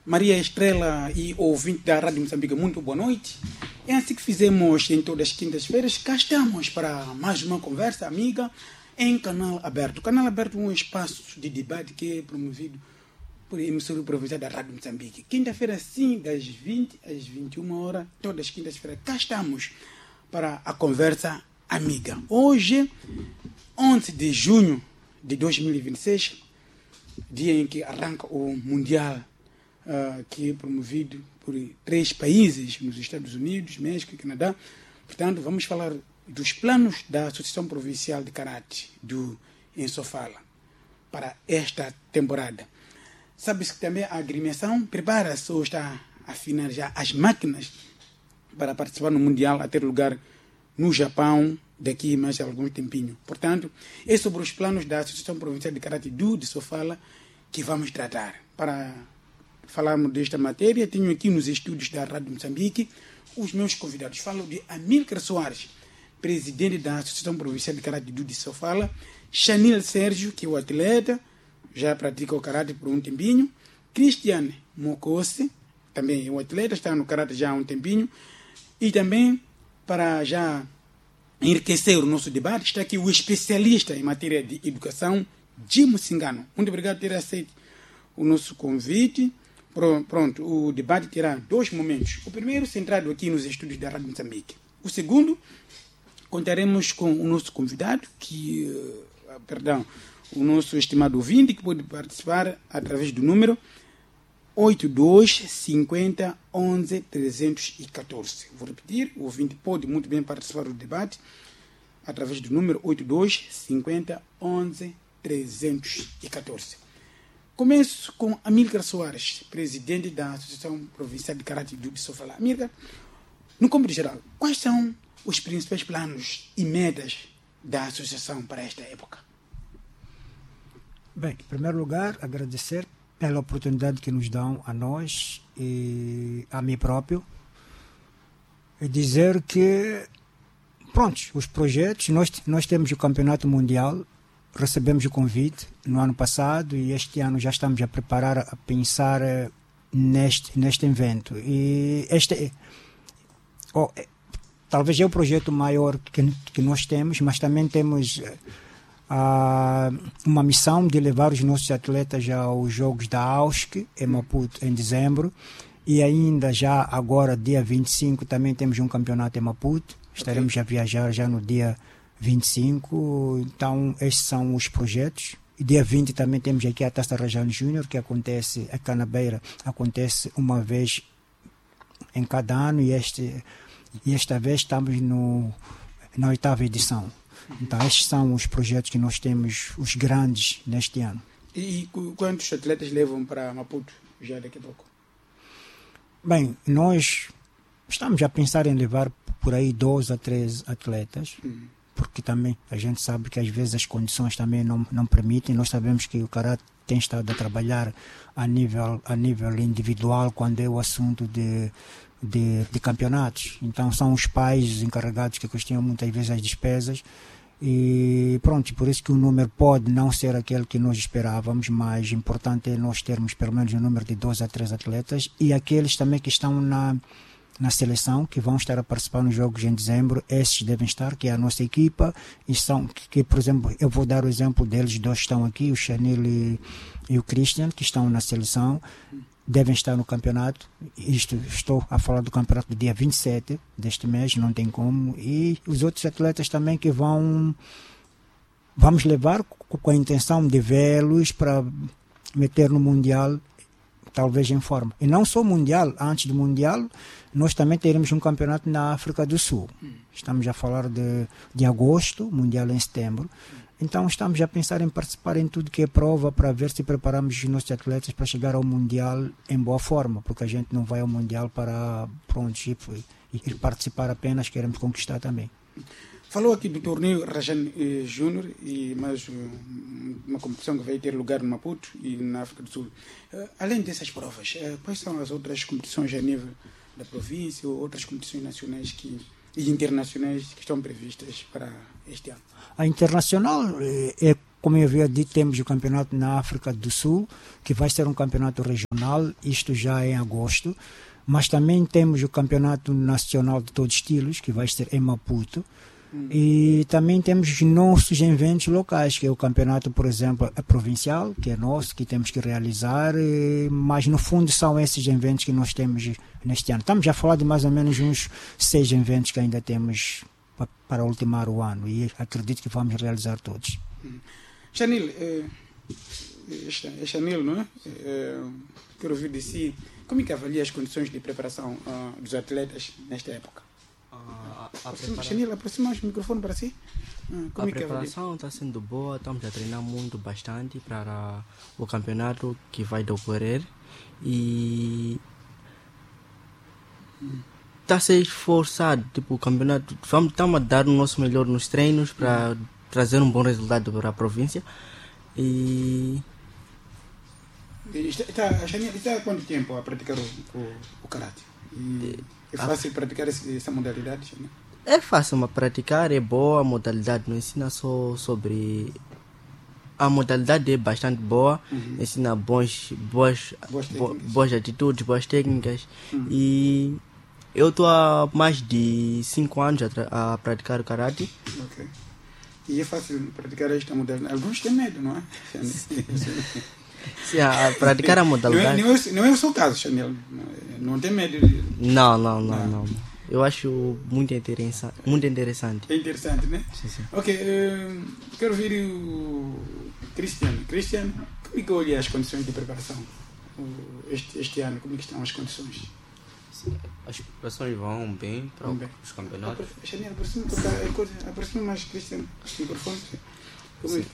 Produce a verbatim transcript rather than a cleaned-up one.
Maria Estrela e ouvinte da Rádio Moçambique, muito boa noite. É assim que fizemos em todas as quintas-feiras. Cá estamos para mais uma conversa amiga em Canal Aberto. Canal Aberto é um espaço de debate que é promovido por emissora provincial da Rádio Moçambique. Quinta-feira, sim, das vinte às vinte e uma horas, todas as quintas-feiras, cá estamos para a conversa amiga. Hoje, onze de junho de dois mil e vinte e seis, dia em que arranca o Mundial, uh, que é promovido por três países, nos Estados Unidos, México e Canadá. Portanto, vamos falar dos planos da Associação Provincial de Karate do em Sofala para esta temporada. Sabe-se que também a agremiação prepara-se ou está a afinar já as máquinas para participar no Mundial, a ter lugar no Japão daqui a mais algum tempinho. Portanto, é sobre os planos da Associação Provincial de Karate do de Sofala que vamos tratar. Para falarmos desta matéria, tenho aqui nos estúdios da Rádio Moçambique os meus convidados. Falo de Amílcar Soares, presidente da Associação Provincial de Karate do de Sofala, Chanil Sérgio, que é o atleta, já pratica o karate por um tempinho, Cristiane Mokosse, também é um atleta, está no karate já há um tempinho, e também, para já enriquecer o nosso debate, está aqui o especialista em matéria de educação, Jimo Singano. Muito obrigado por ter aceito o nosso convite. Pronto, o debate terá dois momentos. O primeiro, centrado aqui nos estúdios da Rádio Moçambique. O segundo, contaremos com o nosso convidado, que, uh, perdão, o nosso estimado ouvinte, que pode participar através do número oito dois cinquenta onze trezentos e catorze. Vou repetir, o ouvinte pode muito bem participar do debate através do número oito dois cinquenta onze trezentos e catorze. Começo com Amílcar Soares, presidente da Associação Provincial de Karate do Sofala. Amílcar, no cômputo geral, quais são os principais planos e metas da associação para esta época? Bem, em primeiro lugar, agradecer pela oportunidade que nos dão a nós e a mim próprio e dizer que, pronto, os projetos, nós, nós temos o Campeonato Mundial, recebemos o convite no ano passado e este ano já estamos a preparar, a pensar neste, neste evento. E este oh, talvez é o projeto maior que, que nós temos, mas também temos uh, uma missão de levar os nossos atletas aos Jogos da A U S C em Maputo em dezembro, e ainda já agora, dia vinte e cinco, também temos um campeonato em Maputo. Estaremos okay. a viajar já no dia vinte e cinco, então estes são os projetos. E dia vinte também temos aqui a Taça Rajano Júnior, que acontece a Canabeira, acontece uma vez em cada ano, e, este, e esta vez estamos no, na oitava edição. Então estes são os projetos que nós temos, os grandes, neste ano. E, e quantos atletas levam para Maputo já daqui a pouco? Bem, nós estamos a pensar em levar por aí doze a treze atletas, uhum. porque também a gente sabe que às vezes as condições também não, não permitem. Nós sabemos que o karate tem estado a trabalhar a nível, a nível individual quando é o assunto de, de, de campeonatos. Então são os pais encarregados que custam muitas vezes as despesas. E pronto, por isso que o número pode não ser aquele que nós esperávamos, mas importante é nós termos pelo menos um número de doze a treze atletas, e aqueles também que estão na, na seleção, que vão estar a participar nos jogos em dezembro, esses devem estar, que é a nossa equipa, e são, que, que por exemplo, eu vou dar o exemplo deles, dois estão aqui, o Chanil e, e o Christian, que estão na seleção, devem estar no campeonato. Isto, estou a falar do campeonato do dia vinte e sete deste mês, não tem como. E os outros atletas também que vão, vamos levar com a intenção de vê-los para meter no Mundial, talvez em forma. E não só Mundial, antes do Mundial, nós também teremos um campeonato na África do Sul. Estamos a falar de, de agosto, Mundial em setembro. Então estamos a pensar em participar em tudo que é prova para ver se preparamos os nossos atletas para chegar ao Mundial em boa forma, porque a gente não vai ao Mundial para pronto, ir participar apenas, queremos conquistar também. Falou aqui do torneio Rajano Júnior e mais uma competição que vai ter lugar no Maputo e na África do Sul. Além dessas provas, quais são as outras competições a nível da província ou outras competições nacionais que, e internacionais que estão previstas para este ano? A internacional é como eu havia dito, temos o campeonato na África do Sul, que vai ser um campeonato regional, isto já é em agosto, mas também temos o campeonato nacional de todos os estilos, que vai ser em Maputo, hum. e também temos os nossos eventos locais, que é o campeonato, por exemplo, provincial, que é nosso, que temos que realizar, e, mas no fundo são esses eventos que nós temos neste ano. Estamos a falar de mais ou menos uns seis eventos que ainda temos para, para ultimar o ano, e acredito que vamos realizar todos. Hum. Chanil, é, é Chanil, não é? é? Quero ouvir de si, como é que avalia as condições de preparação uh, dos atletas nesta época? A, a prepara... Chanil, aproxima o microfone para si. Uh, como a é que preparação está sendo boa, estamos a treinar muito bastante para o campeonato que vai decorrer e está a ser esforçado, tipo, o campeonato, vamos, estamos a dar o nosso melhor nos treinos para uhum. trazer um bom resultado para a província e... Está, está, está há quanto tempo a praticar o, o, o karate? E é fácil a... praticar esse, essa modalidade? Chanil? É fácil a praticar, é boa a modalidade, não ensina só sobre... A modalidade é bastante boa, uhum. ensina bons, boas, boas, bo, boas atitudes, boas técnicas uhum. e eu estou há mais de cinco anos a, a praticar o karate. Ok. E é fácil praticar esta modalidade? Alguns têm medo, não é? Sim, a praticar a modalidade... Não é, não é, não é o seu caso, Chanil. Não, não tem medo de... Não, não, não, não. não. Eu acho muito interessante. Muito interessante. É interessante, né? Sim, sim. Ok, uh, quero ouvir o Cristiano. Cristiano, como é que olha as condições de preparação uh, este, este ano? Como é que estão as condições? Sim, as preparações vão bem para bem. os campeonatos. Chanil, aproxima, aproxima mais, Cristiano, o microfone. Como é?